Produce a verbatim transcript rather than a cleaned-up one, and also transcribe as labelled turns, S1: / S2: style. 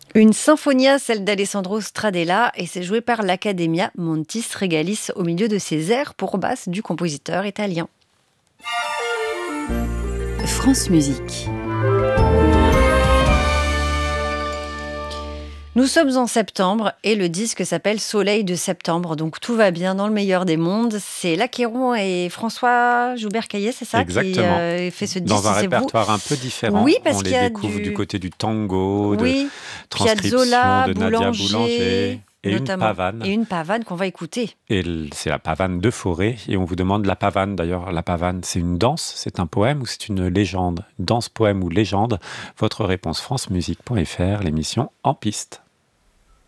S1: Une sinfonia, celle d'Alessandro Stradella, et c'est joué par l'Accademia Montis Regalis au milieu de ses airs pour basse du compositeur italien.
S2: France Musique.
S1: Nous sommes en septembre et le disque s'appelle Soleil de septembre, donc tout va bien dans le meilleur des mondes. C'est Lacqueyron et François Joubert-Caillet, c'est ça?
S3: Exactement.
S1: Qui euh, fait ce disque.
S3: Dans un
S1: C'est
S3: répertoire
S1: vous.
S3: un peu différent.
S1: Oui, parce
S3: On
S1: qu'il
S3: les
S1: y a
S3: découvre
S1: du...
S3: du côté du tango, de
S1: oui,
S3: transcription
S1: Piazzolla,
S3: de Nadia
S1: Boulanger,
S3: Boulanger. Et
S1: notamment.
S3: une pavane.
S1: Et une pavane qu'on va écouter.
S3: Et c'est la pavane de Forêt. Et on vous demande la pavane. D'ailleurs, la pavane, c'est une danse, c'est un poème ou c'est une légende? Danse, poème ou légende? Votre réponse francemusique point f r, l'émission En Piste.